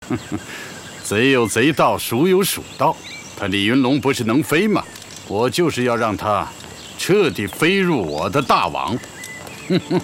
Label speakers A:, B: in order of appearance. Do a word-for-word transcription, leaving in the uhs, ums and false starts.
A: 贼有贼道，鼠有鼠道。他李云龙不是能飞吗？我就是要让他彻底飞入我的大网。哼哼。